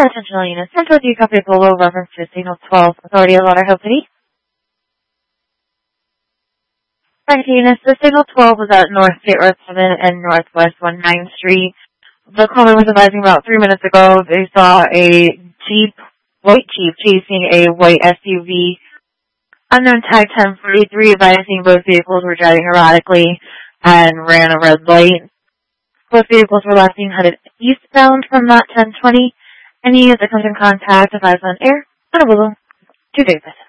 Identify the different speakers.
Speaker 1: Attention all units. Central D copy Polo reference to signal 12. Authority of Lauderhill City. Thank you, units. The signal 12 was at North State Road 7 and Northwest 19th Street. The caller was advising about 3 minutes ago they saw a white Jeep chasing a white SUV. Unknown tag 1043 advising both vehicles were driving erratically and ran a red light. Both vehicles were last being headed eastbound from that 1020. Any unit that comes in contact advise on air, on a willow, 2 days.